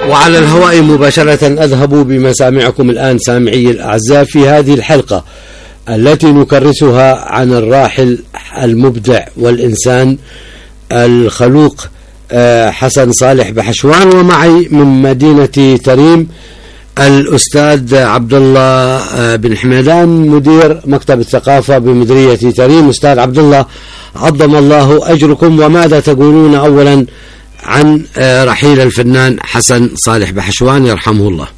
وعلى الهواء مباشرة أذهب بمسامعكم الآن سامعي الأعزاء في هذه الحلقة التي نكرسها عن الراحل المبدع والإنسان الخلوق حسن صالح بحشوان، ومعي من مدينة تريم الأستاذ عبد الله بن حميدان مدير مكتب الثقافة بمديرية تريم. أستاذ عبد الله، عظم الله أجركم، وماذا تقولون أولا عن رحيل الفنان حسن صالح بحشوان يرحمه الله؟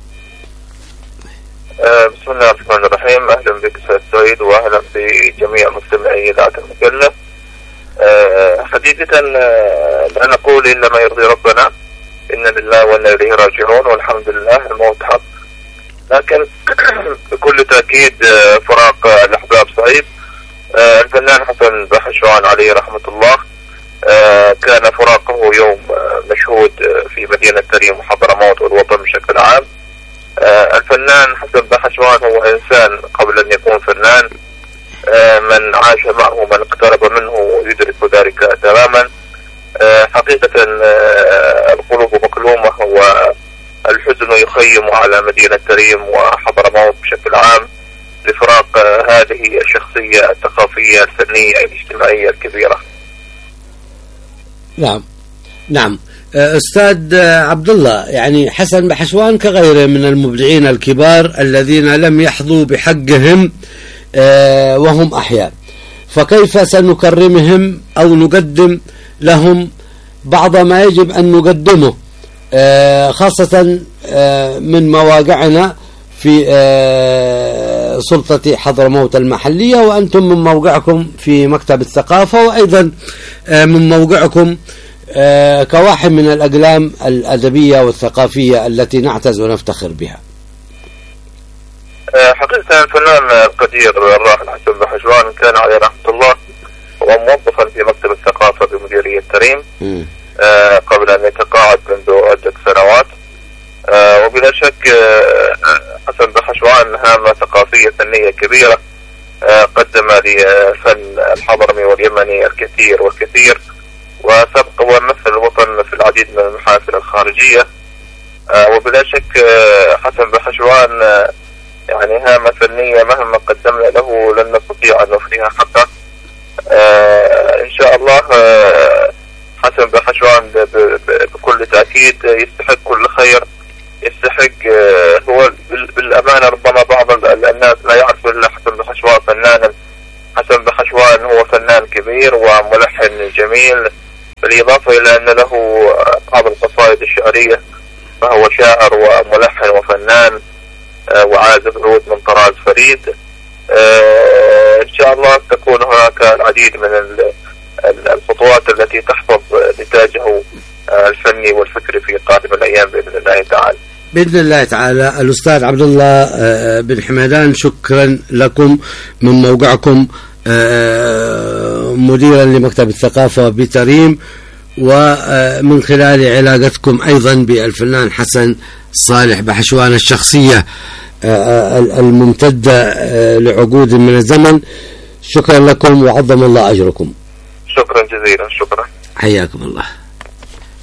بسم الله الرحمن الرحيم. أهلا بك أستاذ سعيد، وأهلا بجميع مستمعي إذاعة المكلف. حقيقة لا نقول إلا ما يرضي ربنا، إن لله وإنا إليه راجعون، والحمد لله الموت حق. لكن بكل تأكيد فراق الأحباب صعيب. الفنان حسن بحشوان عليه رحمة الله كان فراقه يوم مشهود في مدينة تريم وحضرموت والوطن بشكل عام. الفنان حسن بحشوان هو إنسان قبل أن يكون فنان، من عاش معه من اقترب منه يدرك ذلك تماما. حقيقة القلوب مكلومة، والحزن يخيم على مدينة تريم وحضرموت بشكل عام لفراق هذه الشخصية الثقافية الفنية الاجتماعية الكبيرة. نعم أستاذ عبد الله، يعني حسن بحشوان كغيره من المبدعين الكبار الذين لم يحظوا بحقهم وهم أحياء، فكيف سنكرمهم أو نقدم لهم بعض ما يجب أن نقدمه، خاصة من مواقعنا في سلطة حضرموت المحلية، وأنتم من موقعكم في مكتب الثقافة، وأيضا من موقعكم كواحد من الأقلام الأدبية والثقافية التي نعتز ونفتخر بها. حقيقة الفنان القدير الراحل حسن بحشوان كان عليه رحمة الله وموظفا في مكتب الثقافة بمديرية تريم قبل أن يتقاعد منذ عدة سنوات. وبلا شك حسن بحشوان هامة ثقافية فنية كبيرة، قدم لفن الحضرمي واليمني الكثير والكثير، وسبق ومثل الوطن في العديد من المحافل الخارجية. وبلا شك حسن بحشوان يعني هامة فنية مهما قدمنا له لن نستطيع أن نفنيها حقه. إن شاء الله حسن بحشوان بكل تأكيد يستحق كل خير، يستحق. هو بالأمانة ربما بعض الناس لا يعرف إلا حسن بحشوان فنانا. حسن بحشوان هو فنان كبير وملحن جميل، بالإضافة إلى أن له بعض القصائد الشعرية، فهو شاعر وملحن وفنان وعازف عود من طراز فريد. إن شاء الله تكون هناك العديد من الخطوات التي تحفظ نتاجه الفني والفكري في قادم الأيام بإذن الله تعالى. بإذن الله تعالى. الأستاذ عبد الله بن حميدان، شكرا لكم من موقعكم مديرا لمكتب الثقافة بتريم، ومن خلال علاقتكم أيضا بالفنان حسن صالح بحشوان الشخصية الممتدة لعقود من الزمن. شكرا لكم وعظم الله أجركم. شكرا جزيلا. شكرا، حياكم الله.